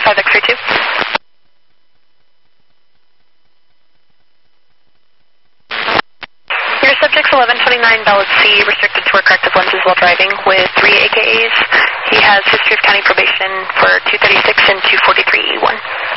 5 X-ray 2. Your subject's 1129 valid C, restricted to wear corrective lenses while driving with 3 AKAs. He has history of county probation for 236 and 243E1.